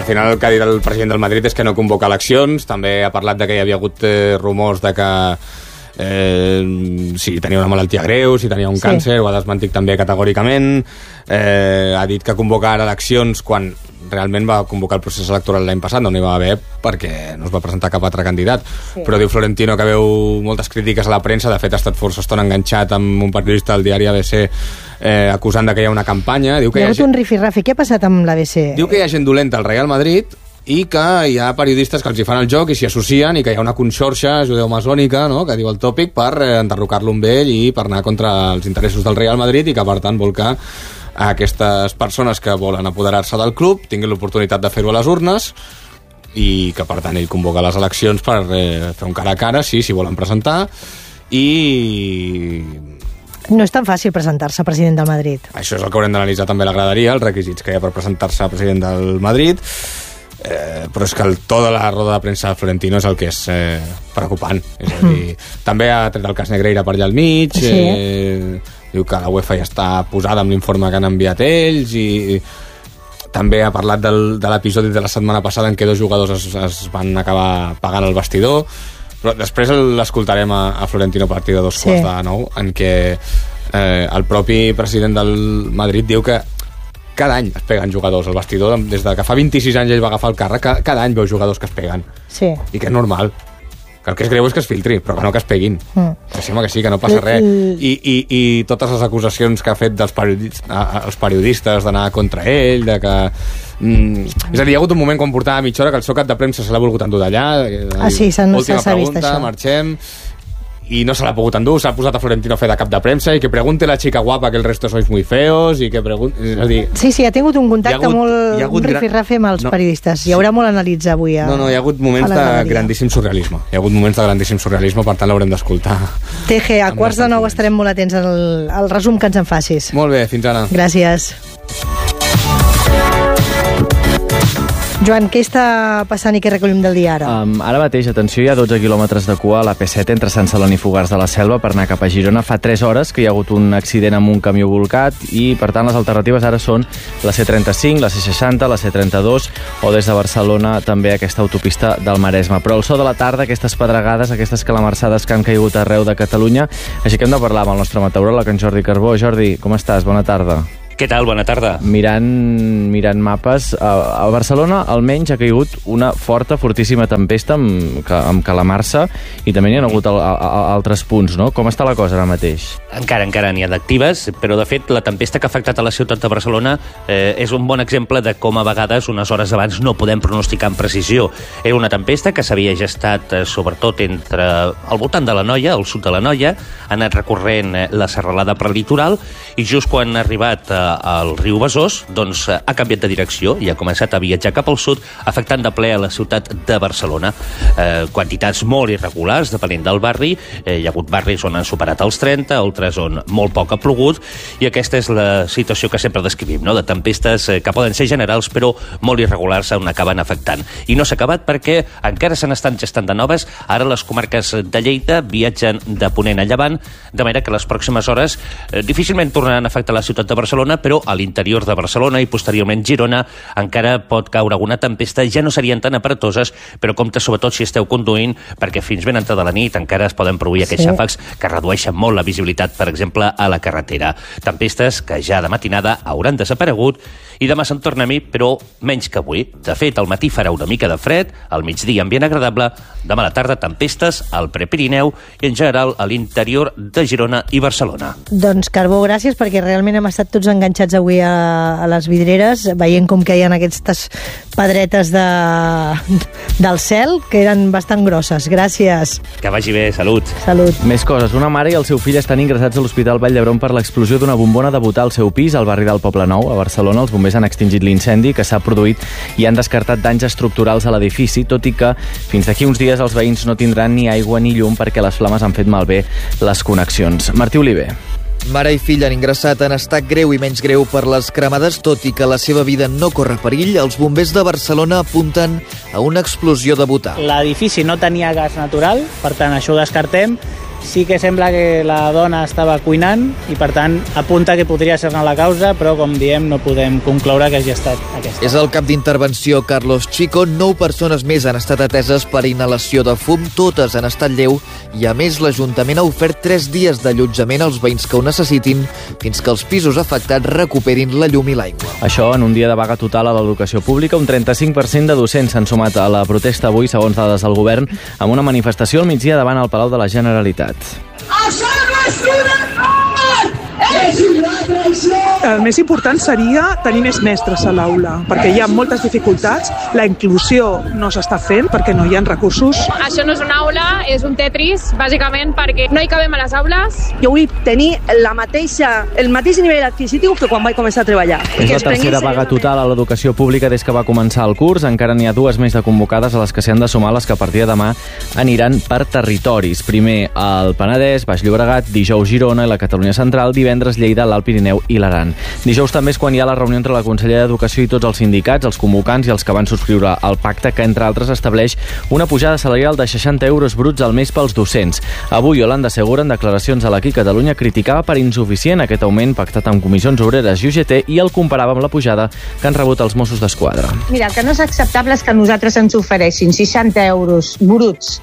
final el que ha dit el president del Madrid és que no convoca eleccions. També ha parlat de que hi havia hagut rumors de que si tenia una malaltia greu, si tenia un càncer, ho ha desmentit també categòricament. Ha dit que convoca ara eleccions quan realment va convocar el procés electoral l'any passat, no n'hi va haver perquè no es va presentar cap altre candidat. Però diu Florentino que veu moltes crítiques a la premsa. De fet ha estat força estona enganxat amb un periodista del diari ABC acusant de que hi ha una campanya. Diu que hi ha hagut un rifirrafi. Què ha passat amb l'ABC? Diu que hi ha gent dolenta al Real Madrid i que hi ha periodistes que els hi fan el joc i s'hi associen, i que hi ha una conxorxa judeo-masònica, no?, que diu el tòpic, per enderrocar-lo amb ell i per anar contra els interessos del Real Madrid, i que per tant vol que aquestes persones que volen apoderar-se del club tinguin l'oportunitat de fer-ho a les urnes, i que per tant ell convoca les eleccions per fer un cara a cara, si volen presentar. I no és tan fàcil presentar-se a president del Madrid. Això és el que haurem d'analitzar també a la graderia, els requisits que hi ha per presentar-se a president del Madrid. Però és que el to de la roda de premsa de Florentino és el que és preocupant. És a dir, també ha tret el cas Negreira per allà al mig, diu que la UEFA ja està posada amb l'informe que han enviat ells, i també ha parlat de l'episodi de la setmana passada en què 2 jugadors es van acabar pagant el vestidor. Però després l'escoltarem a Florentino a partir de 8:45, en què el propi president del Madrid diu que cada any es peguen jugadors al vestidor. Des de que fa 26 anys ell va agafar el càrrec, cada any veu jugadors que es peguen. I que és normal. Que el que és greu és que es filtri, però que no que es peguin. Que sembla que sí, que no passa res. I totes les acusacions que ha fet dels periodistes d'anar contra ell, de que... És a dir, hi ha hagut un moment quan portava mitja hora que el seu cap de premsa se l'ha volgut endur d'allà. Sí, última pregunta, marxem. I no se l'ha pogut endur, s'ha posat a Florentino a fer de cap de premsa, i que pregunte la chica guapa que el resto sois muy feos, i que pregunte... És a dir, sí, ha tingut un contacte molt rifirrafi amb els periodistes. Hi haurà molt a analitzar avui. No, hi ha hagut moments de grandíssim surrealisme. Per tant l'haurem d'escoltar. TG, a 8:45 estarem molt atents al resum que ens en facis. Molt bé, fins ara. Gràcies. Joan, què està passant i què recollim del dia ara? Ara mateix, atenció, hi ha 12 quilòmetres de cua a la P7 entre Sant Celoni i Fogars de la Selva per anar cap a Girona. Fa 3 hores que hi ha hagut un accident amb un camió volcat, i per tant les alternatives ara són la C35, la C60, la C32 o des de Barcelona també aquesta autopista del Maresme. Però al so de la tarda, aquestes pedregades, aquestes calamarsades que han caigut arreu de Catalunya, així que hem de parlar amb el nostre meteoròleg, en Jordi Carbó. Jordi, com estàs? Bona tarda. Què tal? Bona tarda. Mirant mapes, a Barcelona almenys ha caigut una fortíssima tempesta amb calamarsa, i també n'hi ha hagut altres punts, no? Com està la cosa ara mateix? Encara n'hi ha d'actives, però de fet la tempesta que ha afectat a la ciutat de Barcelona és un bon exemple de com a vegades unes hores abans no podem pronosticar amb precisió. Era una tempesta que s'havia gestat sobretot al voltant de l'Anoia, al sud de l'Anoia, ha anat recorrent la serralada prelitoral, i just quan ha arribat al riu Besòs, doncs ha canviat de direcció i ha començat a viatjar cap al sud, afectant de ple a la ciutat de Barcelona. Quantitats molt irregulars, depenent del barri. Hi ha hagut barris on han superat els 30, altres on molt poc ha plogut, i aquesta és la situació que sempre descrivim, no?, de tempestes que poden ser generals però molt irregulars on acaben afectant. I no s'ha acabat perquè encara se n'estan gestant de noves. Ara les comarques de Lleida viatgen de ponent a llevant, de manera que les pròximes hores difícilment tornaran a afectar la ciutat de Barcelona, però a l'interior de Barcelona i posteriorment Girona encara pot caure alguna tempesta. Ja no serien tan aparatoses, però compte sobretot si esteu conduint, perquè fins ben entrada la nit encara es poden produir aquests xàfecs que redueixen molt la visibilitat, per exemple, a la carretera. Tempestes que ja de matinada hauran desaparegut, i demà se'n torna a mi, però menys que avui. De fet, al matí farà una mica de fred, al migdia ambient agradable, demà a la tarda tempestes al Prepirineu i en general a l'interior de Girona i Barcelona. Doncs Carbó, gràcies, perquè realment hem estat tots enganxats avui a les vidreres, veient com caien aquestes pedretes del cel, que eren bastant grosses. Gràcies. Que vagi bé, salut. Salut. Més coses. Una mare i el seu fill estan ingressats a l'Hospital Vall d'Hebron per l'explosió d'una bombona de butà al seu pis al barri del Poblenou, a Barcelona. Els bombers han extingit l'incendi que s'ha produït i han descartat danys estructurals a l'edifici, tot i que fins d'aquí uns dies els veïns no tindran ni aigua ni llum perquè les flames han fet malbé les connexions. Martí Oliver. Mare i fill han ingressat en estat greu i menys greu per les cremades, tot i que la seva vida no corre perill. Els bombers de Barcelona apunten a una explosió de butà. L'edifici no tenia gas natural, per tant això ho descartem, Sí que sembla que la dona estava cuinant i, per tant, apunta que podria ser-ne la causa, però, com diem, no podem concloure que hagi estat aquesta. És el cap d'intervenció Carlos Chico. 9 persones més han estat ateses per inhalació de fum, totes en estat lleu, i a més l'Ajuntament ha ofert 3 dies d'allotjament als veïns que ho necessitin fins que els pisos afectats recuperin la llum i l'aigua. Això en un dia de vaga total a l'educació pública. Un 35% de docents s'han sumat a la protesta avui, segons dades del govern, amb una manifestació al migdia davant el Palau de la Generalitat. Això no és una part! És una traïció! El més important seria tenir més mestres a l'aula, perquè hi ha moltes dificultats, la inclusió no s'està fent perquè no hi ha recursos. Això no és una aula, és un Tetris, bàsicament perquè no hi cabem a les aules. Jo vull tenir el mateix nivell adquisitiu que quan vaig començar a treballar. És la tercera vaga total a l'educació pública des que va començar el curs. Encara n'hi ha 2 més de convocades, a les que s'han de sumar les que a partir de demà aniran per territoris. Primer al Penedès, Baix Llobregat, dijous Girona i la Catalunya Central, divendres Lleida, l'Alt Pirineu i l'Aran. Dijous també és quan hi ha la reunió entre la Consellera d'Educació i tots els sindicats, els convocants i els que van subscriure el pacte, que entre altres estableix una pujada salarial de 60 euros bruts al mes pels docents. Avui Yolanda Segura, en declaracions a l'Aquí Catalunya, criticava per insuficient aquest augment pactat amb Comissions Obreres i UGT i el comparava amb la pujada que han rebut els Mossos d'Esquadra. Mira, el que no és acceptable és que a nosaltres ens ofereixin 60 euros bruts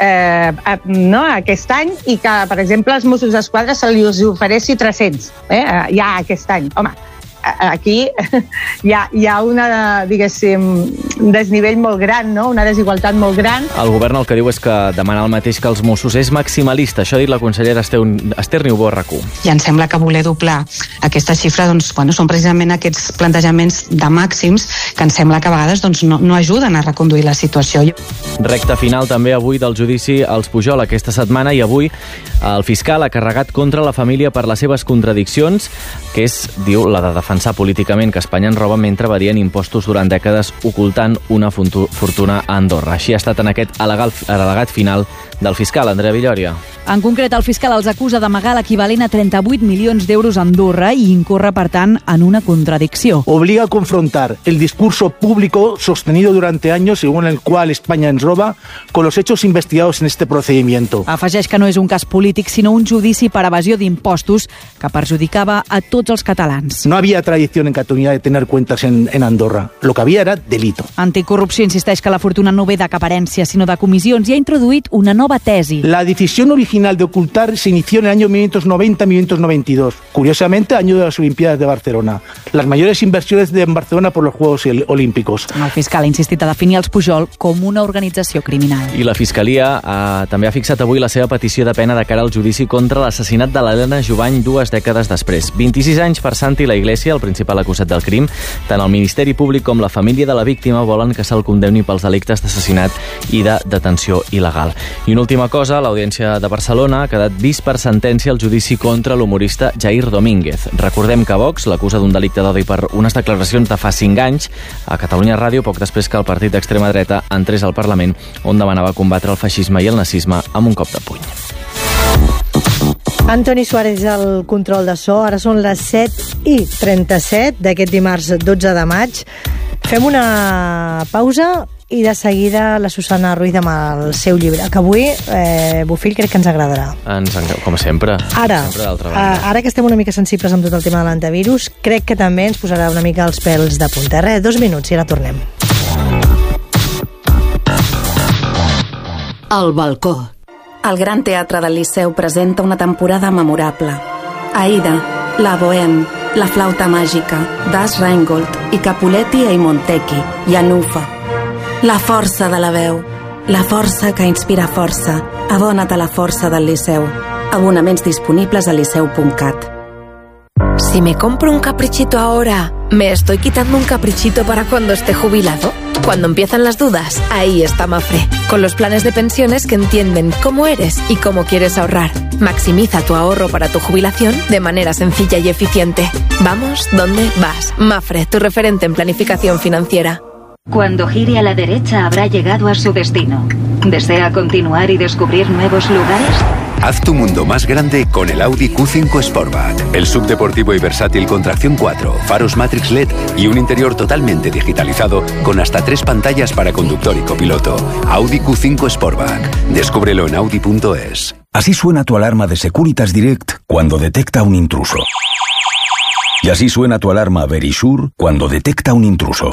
aquest any i que, per exemple, als Mossos d'Esquadra se li ofereixi 300 ja aquest any. Home, aquí hi ha una, diguéssim, un desnivell molt gran, no? Una desigualtat molt gran. El govern el que diu és que demanar el mateix que els Mossos és maximalista. Això ha dit la consellera Esther Niubó a RAC1. I em sembla que voler doblar aquesta xifra són precisament aquests plantejaments de màxims que em sembla que a vegades no ajuden a reconduir la situació. Recte final també avui del judici als Pujol aquesta setmana, i avui el fiscal ha carregat contra la família per les seves contradiccions, que és, diu, la de defensar políticament que Espanya ens roba mentre evadien impostos durant dècades ocultant una fortuna a Andorra. Així ha estat en aquest al·legat final del fiscal, Andrea Villòria. En concret, el fiscal els acusa d'amagar l'equivalent a 38 milions d'euros a Andorra i incorre, per tant, en una contradicció. Obliga a confrontar el discurso público sostenido durante años según el cual España ens roba con los hechos investigados en este procedimiento. Afegeix que no és un cas polític, sinó un judici per evasió d'impostos que perjudicava a tots els catalans. No había tradición en Cataluña de tener cuentas en Andorra. Lo que había era delito. Anticorrupció insisteix que la fortuna no ve de cap herència, sinó de comissions, i ha introduït una nova tesi. La decisión original de ocultar se inició en el año 1990-1992. Curiosamente, año de las Olimpiadas de Barcelona. Las mayores inversiones en Barcelona por los Juegos Olímpicos. El fiscal ha insistit a definir els Pujol com una organització criminal. I la Fiscalia també ha fixat avui la seva petició de pena de cara al judici contra l'assassinat de l'Helena Jubany 2 dècades després. 26 anys per Santi la Iglesia, el principal acusat del crim. Tant el Ministeri Públic com la família de la víctima volen que se'l condemni pels delictes d'assassinat i de detenció il·legal. I una última cosa, l'Audiència de Barcelona ha quedat vist per sentència el judici contra l'humorista Jair Domínguez. Recordem que Vox l'acusa d'un delicte d'odi per unes declaracions de fa 5 anys a Catalunya Ràdio, poc després que el partit d'extrema dreta entrés al Parlament, on demanava combatre el feixisme i el nazisme amb un cop de puny. Antoni Suárez al control de so. Ara són les 7:37 d'aquest dimarts 12 de maig. Fem una pausa i de seguida la Susana Ruiz amb el seu llibre, que avui, Bofill, crec que ens agradarà. Com sempre. Ara que estem una mica sensibles amb tot el tema de l'antivirus, crec que també ens posarà una mica els pèls de punta. 2 minuts i ara tornem. El balcó. El Gran Teatre del Liceu presenta una temporada memorable. Aida, la Bohème, la Flauta Màgica, Das Rheingold i Capuletti e Montecchi, i Anufa. La força de la veu, la força que inspira força. Adona't a la força del Liceu. Abonaments disponibles a liceu.cat. Si me compro un caprichito ahora, ¿me estoy quitando un caprichito para cuando esté jubilado? Cuando empiezan las dudas, ahí está Mafre, con los planes de pensiones que entienden cómo eres y cómo quieres ahorrar. Maximiza tu ahorro para tu jubilación de manera sencilla y eficiente. Vamos, ¿dónde vas? Mafre, tu referente en planificación financiera. Cuando gire a la derecha habrá llegado a su destino. ¿Desea continuar y descubrir nuevos lugares? Haz tu mundo más grande con el Audi Q5 Sportback. El subdeportivo y versátil con tracción 4, faros Matrix LED y un interior totalmente digitalizado con hasta 3 pantallas para conductor y copiloto. Audi Q5 Sportback. Descúbrelo en Audi.es. Así suena tu alarma de Securitas Direct cuando detecta un intruso. Y así suena tu alarma Verisure cuando detecta un intruso.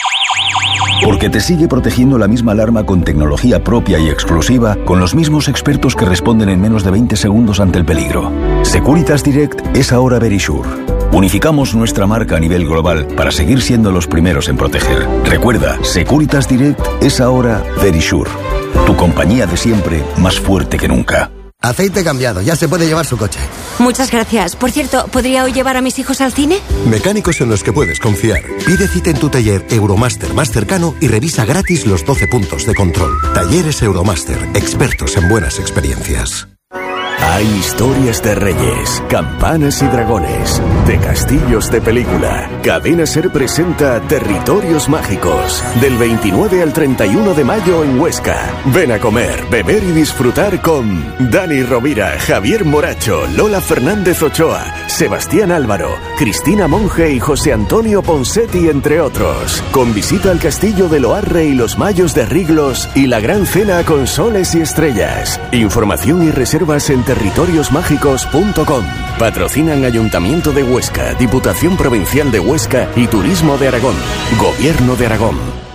Porque te sigue protegiendo la misma alarma con tecnología propia y exclusiva, con los mismos expertos que responden en menos de 20 segundos ante el peligro. Securitas Direct es ahora Verisure. Unificamos nuestra marca a nivel global para seguir siendo los primeros en proteger. Recuerda, Securitas Direct es ahora Verisure. Tu compañía de siempre, más fuerte que nunca. Aceite cambiado, ya se puede llevar su coche. Muchas gracias. Por cierto, ¿podría hoy llevar a mis hijos al cine? Mecánicos en los que puedes confiar. Pide cita en tu taller Euromaster más cercano y revisa gratis los 12 puntos de control. Talleres Euromaster, expertos en buenas experiencias. Hay historias de reyes, campanas y dragones, de castillos de película. Cadena SER presenta Territorios Mágicos, del 29 al 31 de mayo en Huesca. Ven a comer, beber y disfrutar con Dani Rovira, Javier Moracho, Lola Fernández Ochoa, Sebastián Álvaro, Cristina Monge y José Antonio Ponsetti, entre otros. Con visita al castillo de Loarre y los Mayos de Riglos y la gran cena con soles y estrellas. Información y reservas en territoriosmágicos.com. Patrocinan Ayuntamiento de Huesca, Diputación Provincial de Huesca y Turismo de Aragón. Gobierno de Aragón.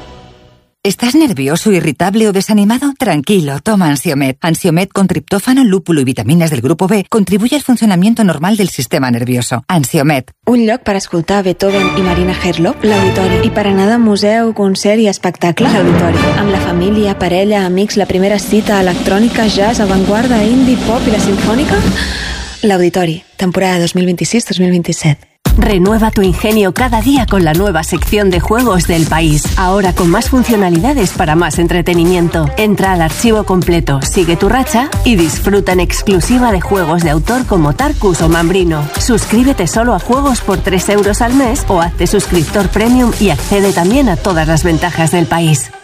¿Estás nervioso, irritable o desanimado? Tranquilo, toma Ansiomed. Ansiomed con triptófano, lúpulo y vitaminas del grupo B contribuye al funcionamiento normal del sistema nervioso. Ansiomed. Un lloc per escoltar Beethoven i Marina Herlop, l'Auditori. I per anar de museu, concert i espectacle, l'Auditori. Amb la família, parella, amics, la primera cita, electrònica, jazz, avantguarda, indie, pop i la sinfònica, l'Auditori. Temporada 2026-2027. Renueva tu ingenio cada día con la nueva sección de juegos del país. Ahora con más funcionalidades para más entretenimiento. Entra al archivo completo, sigue tu racha y disfruta en exclusiva de juegos de autor como Tarkus o Mambrino. Suscríbete solo a juegos por 3 euros al mes o hazte suscriptor premium y accede también a todas las ventajas del país.